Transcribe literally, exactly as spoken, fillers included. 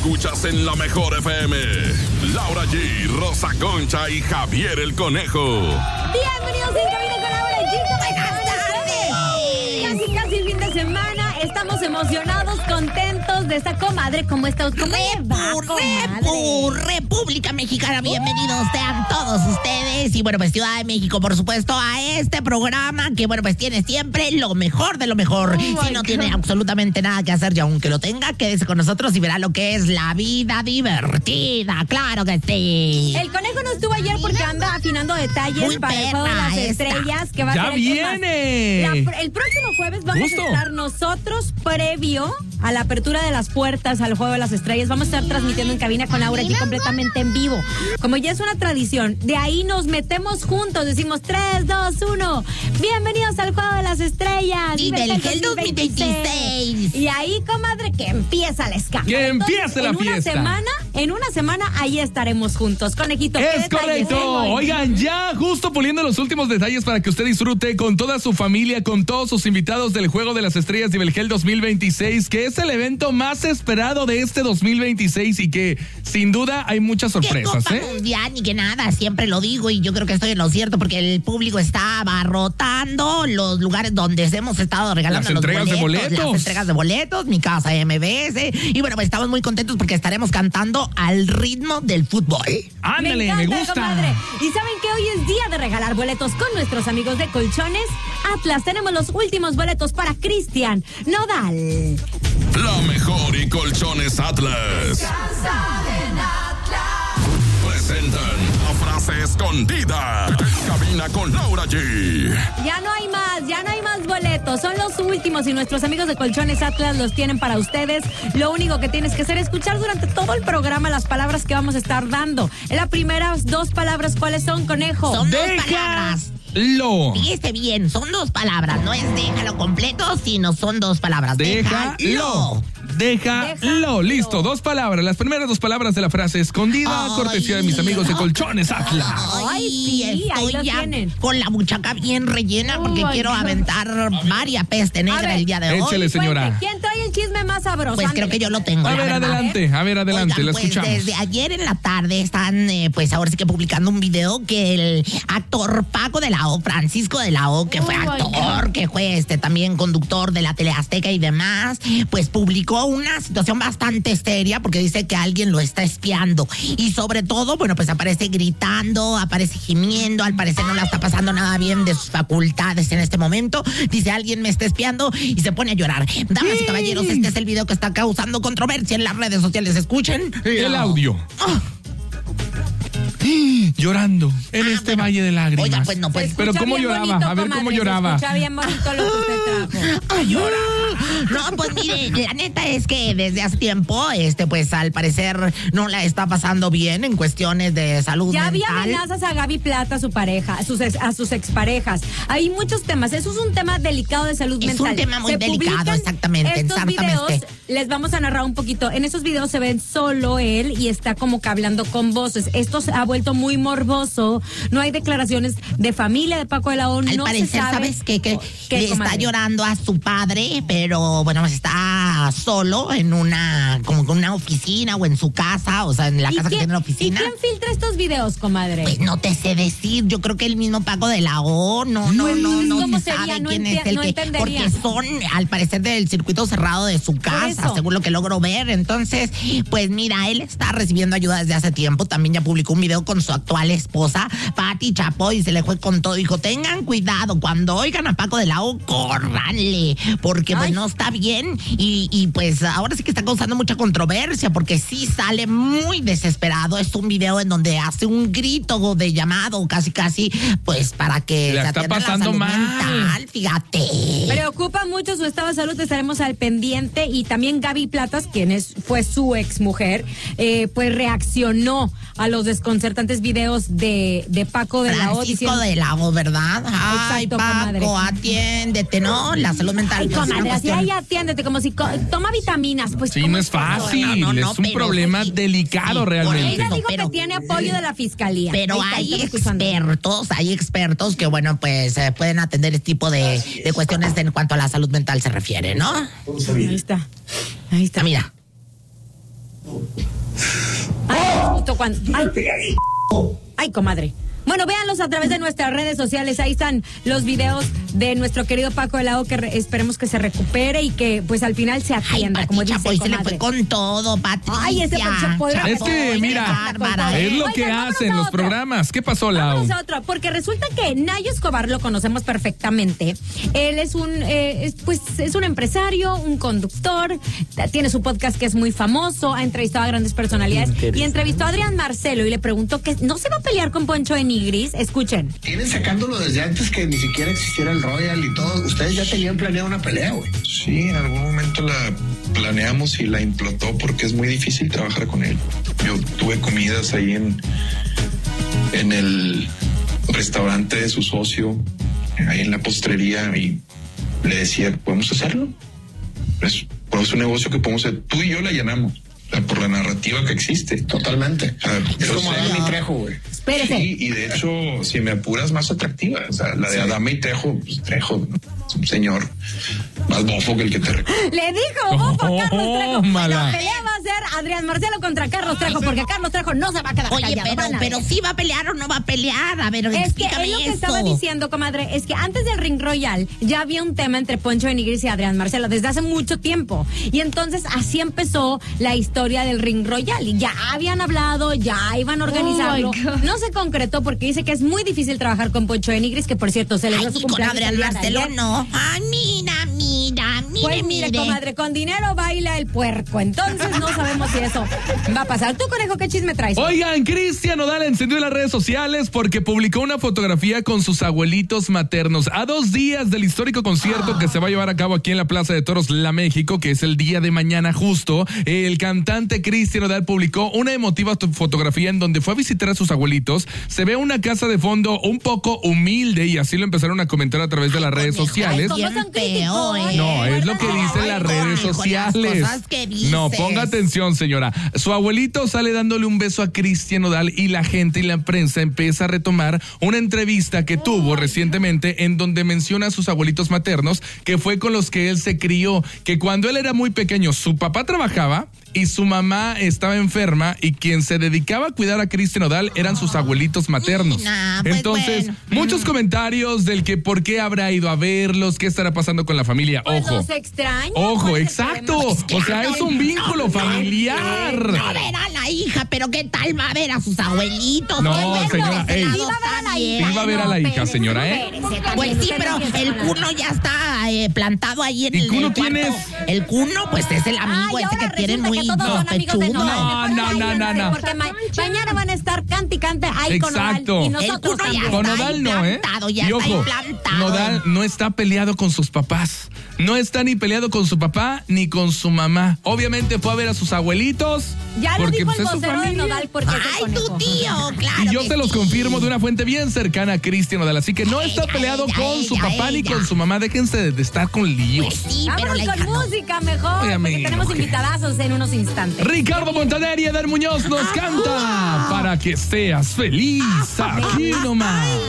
escuchas en la mejor F M. Laura G, Rosa Concha y Javier el Conejo. Bienvenidos en Cabina con Laura G. Buenas tardes. Casi, casi el fin de semana. Estamos emocionados, contentos de esta comadre. ¿Cómo está usted? Repu, Repu, República Mexicana, bienvenidos sean todos ustedes. Y bueno, pues Ciudad de México, por supuesto, a este programa que, bueno, pues tiene siempre lo mejor de lo mejor. Oh, si no God. tiene absolutamente nada que hacer, y aunque lo tenga, quédese con nosotros y verá lo que es la vida divertida. Claro que sí. El Conejo no estuvo ayer porque anda afinando detalles Muy para el Juego de las esta. Estrellas, que va ¡Ya a ser viene! El, la, el próximo jueves vamos Justo. a estar nosotros previo a la apertura de las puertas al Juego de las Estrellas. Vamos a estar transmitiendo en Cabina con Laura G completamente en vivo. Como ya es una tradición, de ahí nos metemos juntos, decimos tres, dos, uno. Bienvenidos al Juego de las Estrellas. Y del dos mil veintiséis. Y ahí, comadre, que empieza el escándalo. Que empiece la en fiesta. Una semana, en una semana, ahí estaremos juntos. Conejito, es correcto. Oigan, ya justo poniendo los últimos detalles para que usted disfrute con toda su familia, con todos sus invitados del Juego de las Estrellas de Belgel dos mil veintiséis, que es el evento más esperado de este dos mil veintiséis y que sin duda hay muchas sorpresas. ¿Qué Copa ¿eh? Mundial ni que nada, siempre lo digo y yo creo que estoy en lo cierto porque el público está abarrotando los lugares donde hemos estado regalando las entregas los boletos, de boletos. Las entregas de boletos, mi casa M B S. Y bueno, pues estamos muy contentos porque estaremos cantando al ritmo del fútbol. Ándale, me, me encanta, gusta. Comadre. Y saben que hoy es día de regalar boletos con nuestros amigos de Colchones Atlas. Tenemos los últimos boletos para Cristian Nodal. La mejor y Colchones Atlas presentan la frase escondida en Cabina con Laura G. Ya no hay más, ya no hay más boletos, son los últimos y nuestros amigos de Colchones Atlas los tienen para ustedes. Lo único que tienes que hacer es escuchar durante todo el programa las palabras que vamos a estar dando. En las primeras dos palabras, ¿cuáles son, Conejo? Son dos Deja palabras. Lo. Fíjese bien, son dos palabras, no es déjalo completo, sino son dos palabras. Déjalo. Déjalo. Déjalo. Déjalo. Listo, dos palabras. Las primeras dos palabras de la frase escondida, Ay, cortesía de mis amigos de Colchones Atlas. Ay, sí, ahí estoy lo ya tienen. con la buchaca bien rellena porque Ay, quiero no. aventar varias peste negra ver, el día de hoy. échele, señora. Cuente, ¿quién trae el chisme más sabroso? Pues Ándale. creo que yo lo tengo. A la ver, verdad. adelante, a ver, adelante, Oigan, la pues escuchamos. desde ayer en la tarde están, eh, pues ahora sí que publicando un video que el actor Paco de la O, Francisco de la O, que fue Oh, actor, que fue este también conductor de la Tele Azteca y demás, pues publicó una situación bastante seria porque dice que alguien lo está espiando y sobre todo, bueno, pues aparece gritando, aparece gimiendo, al parecer no la está pasando nada bien de sus facultades en este momento, dice alguien me está espiando y se pone a llorar. Damas y caballeros, este es el video que está causando controversia en las redes sociales. Escuchen El audio. Oh. Llorando en Ah, este bueno. valle de lágrimas. Oiga, pues no, pues. Se Pero escucha ¿cómo bien lloraba? bonito, A ver, comadre, ¿cómo lloraba? Se escucha bien bonito lo que usted trajo. Ay, llora. No, pues mire, la neta es que desde hace tiempo, este, pues al parecer no la está pasando bien en cuestiones de salud Ya mental. había amenazas a Gaby Plata, a su pareja, a sus, ex- a sus exparejas. Hay muchos temas. Eso es un tema delicado de salud Es mental. un tema muy Se delicado, publican exactamente, Estos exactamente. videos, les vamos a narrar un poquito. En esos videos se ven solo él y está como que hablando con voces. Esto se ha vuelto muy morboso. No hay declaraciones de familia de Paco de la O. Al No parecer, se sabe. ¿sabes qué? Que ¿Qué, le está comadre? llorando a su padre, pero bueno, pues está solo en una, como que una oficina o en su casa, o sea, en la ¿Y casa que quién- tiene la ¿Y oficina. quién filtra estos videos, comadre? Pues no te sé decir, yo creo que el mismo Paco de la O, no, no, Pues, no, no ¿cómo se sería? sabe No quién enti- es el no que, entendería. porque son al parecer del circuito cerrado de su casa, eso. según lo que logro ver. Entonces, pues mira, él está recibiendo ayuda desde hace tiempo, también ya publicó un video con su actual esposa, Pati Chapoy, y se le fue con todo, dijo, tengan cuidado, cuando oigan a Paco de la O, córranle, porque pues Ay. no está bien, y, y pues ahora sí que está causando mucha controversia, porque sí sale muy desesperado, es un video en donde hace un grito de llamado, casi casi, pues para que La se está atienda la pasando salud mal. mental, fíjate. Preocupa mucho su estado de salud, estaremos al pendiente. Y también Gaby Platas, quien es, fue su exmujer, eh, pues reaccionó a los desconcertantes videos de, de Paco de la O. Francisco diciendo- de la O, ¿verdad? Ay, Exacto, Paco, comadre. atiéndete, ¿no? La salud mental. Ay, pues, es una comadre, así cuestión- ahí atiéndete, como si co- toma vitaminas. Pues, Sí, ¿cómo no es eso? fácil, No, no, no, es un pero problema sí, delicado sí, realmente. Ella dijo pero- que tiene apoyo de la fiscalía. Pero Ahí está, hay estamos escuchando. expertos, hay expertos que, bueno, pues eh, pueden atender este tipo de, de cuestiones en cuanto a la salud mental se refiere, ¿no? Ahí está. Ahí está. Mira. Ay, justo cuando... Ay, ay, comadre. Bueno, véanlos a través de nuestras redes sociales. Ahí están los videos de nuestro querido Paco de la O, que re- esperemos que se recupere y que pues al final se atienda, Ay, como Pati dice Chapoy, se le comadre. fue con todo, Patricia. Ay, ese Chapoy. Es que, mira, es lo que Oigan, hacen vámonos a los otro. programas. ¿Qué pasó, Lau? Vamos a otro, porque resulta que Nayo Escobar lo conocemos perfectamente. Él es un, eh, es, pues, es un empresario, un conductor, tiene su podcast que es muy famoso, ha entrevistado a grandes personalidades y entrevistó a Adrián Marcelo y le preguntó que no se va a pelear con Poncho de Nigris. Escuchen. Tienen sacándolo desde antes que ni siquiera existiera el Royal y todo. Ustedes ya tenían planeado una pelea, güey. Sí, en algún momento la planeamos y la implotó porque es muy difícil trabajar con él. Yo tuve comidas ahí en, en el restaurante de su socio, ahí en la postrería, y le decía, ¿podemos hacerlo? Es, es un negocio que podemos hacer. Tú y yo la llenamos. O sea, por la narrativa que existe. Totalmente. O sea, Es yo como sé- Adame y Trejo, güey. Espérese. Sí, y de hecho, si me apuras, más atractiva. O sea, la de Sí. Adame y Trejo, pues Trejo es un señor más bofo que el que te recuerda. Le dijo Bofo a Carlos Trejo. Tómala. La pelea va a ser Adrián Marcelo contra Carlos Trejo, porque Carlos Trejo no se va a quedar Oye, callado. pero, Van a ver. pero sí va a pelear o no va a pelear. A ver, Es que explícame es lo que esto. estaba diciendo, comadre, es que antes del Ring Royal ya había un tema entre Poncho de Nigris y Adrián Marcelo desde hace mucho tiempo. Y entonces así empezó la historia del Ring Royal. Y ya habían hablado, ya iban a organizarlo. Oh, my God. No se concretó porque dice que es muy difícil trabajar con Poncho de Nigris, que por cierto se le dio Ay, su y con cumpleaños Adrián el día de Marcelo ayer. no. Ay, mira, mira, mire, Pues mire, mire. comadre, con dinero baila el puerco. Entonces no sabemos si eso va a pasar. ¿Tú, conejo, qué chisme traes? Oigan, Cristian Nodal encendió las redes sociales porque publicó una fotografía con sus abuelitos maternos a dos días del histórico concierto que se va a llevar a cabo aquí en la Plaza de Toros La México, que es el día de mañana justo. El cantante Cristian Nodal publicó una emotiva to- fotografía en donde fue a visitar a sus abuelitos. Se ve una casa de fondo un poco humilde y así lo empezaron a comentar a través de las redes sociales. ¿Cómo son Bien feo, críticos? eh. No, es lo que Guárdala. dicen las Ay, redes con las sociales. cosas que dices. No, ponga atención, señora. Su abuelito sale dándole un beso a Cristian Nodal y la gente y la prensa empieza a retomar una entrevista que tuvo recientemente en donde menciona a sus abuelitos maternos, que fue con los que él se crió, que cuando él era muy pequeño su papá trabajaba y su mamá estaba enferma y quien se dedicaba a cuidar a Cristian Nodal eran sus abuelitos maternos. Nah, pues Entonces, bueno. muchos comentarios del que por qué habrá ido a verlos, qué estará pasando con la familia. Pues Ojo. los extraño. Ojo, ¿cuál es el exacto. problema? O sea, es un vínculo familiar. No verá a la hija, pero ¿qué tal va a ver a sus abuelitos? No, Qué bueno, señora, de ese ey. lado Sí va a ver a la está hija. bien. Sí va a ver a la No, hija, espérese, señora, ¿eh? espérese, también, Pues sí, usted pero empieza el con cuno la- ya está eh, plantado ahí en ¿Y el, Cuno el quién cuarto. es? El cuno, pues es el amigo Ay, ese que ahora quieren resulta muy que todos son amigos de pechudo. Nodal. No, no, no, no, no. Porque ma- mañana van a estar cante y cante ahí con Nodal. Exacto. Y El nosotros cuno ya también. Con está Nodal no, ¿eh? implantado, ya Y está ojo, implantado. Nodal no está peleado con sus papás. No está ni peleado con su papá ni con su mamá. Obviamente fue a ver a sus abuelitos. Ya lo porque, dijo pues, el es su vocero de familia. Nodal porque es el Ay, conejo. tu tío, claro. Y yo que se los sí. confirmo de una fuente bien cercana a Cristian Nodal. Así que no está Ella, peleado ella, con su ella, papá ni ella. con su mamá. Déjense de, de estar con líos. Pues sí, pero Vámonos la con hija no. música mejor, Oye, porque amigo, tenemos ¿qué? invitadazos en unos instantes. Ricardo Montaner y Eder Muñoz nos canta para que seas feliz aquí nomás.